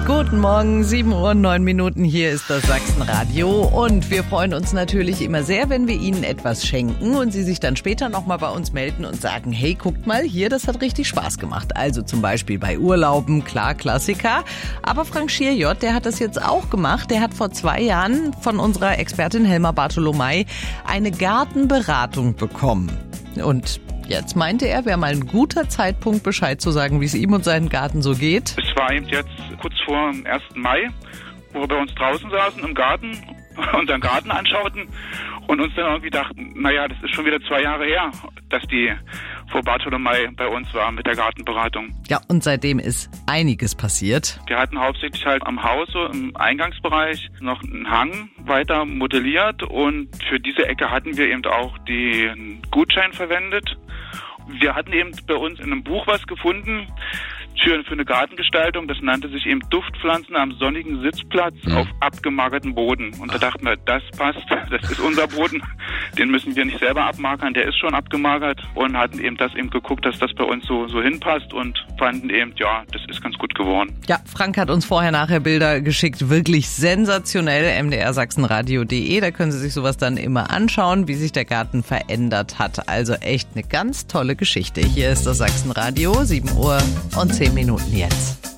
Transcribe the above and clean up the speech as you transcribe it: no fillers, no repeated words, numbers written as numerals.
Guten Morgen, 7:09. Hier ist das Sachsenradio und wir freuen uns natürlich immer sehr, wenn wir Ihnen etwas schenken und Sie sich dann später nochmal bei uns melden und sagen, hey, guckt mal hier, das hat richtig Spaß gemacht. Also zum Beispiel bei Urlauben, klar, Klassiker. Aber Frank Schierjott, der hat das jetzt auch gemacht. Der hat vor 2 Jahren von unserer Expertin Helma Bartholomei eine Gartenberatung bekommen. Und jetzt meinte er, wäre mal ein guter Zeitpunkt, Bescheid zu sagen, wie es ihm und seinem Garten so geht. Es war eben jetzt kurz vor dem 1. Mai, wo wir bei uns draußen saßen im Garten, unseren Garten anschauten und uns dann irgendwie dachten, naja, das ist schon wieder 2 Jahre her, dass die Frau Bartholomei bei uns war mit der Gartenberatung. Ja, und seitdem ist einiges passiert. Wir hatten hauptsächlich halt am Haus, so im Eingangsbereich, noch einen Hang weiter modelliert und für diese Ecke hatten wir eben auch den Gutschein verwendet. Wir hatten eben bei uns in einem Buch was gefunden für eine Gartengestaltung. Das nannte sich eben Duftpflanzen am sonnigen Sitzplatz auf abgemagertem Boden. Und da dachten wir, das passt, das ist unser Boden. Den müssen wir nicht selber abmagern, der ist schon abgemagert. Und hatten eben geguckt, dass das bei uns so hinpasst und fanden eben, ja, das ist ganz gut geworden. Ja, Frank hat uns vorher-nachher Bilder geschickt, wirklich sensationell, mdrsachsenradio.de. Da können Sie sich sowas dann immer anschauen, wie sich der Garten verändert hat. Also echt eine ganz tolle Geschichte. Hier ist das Sachsenradio, 7:10 jetzt.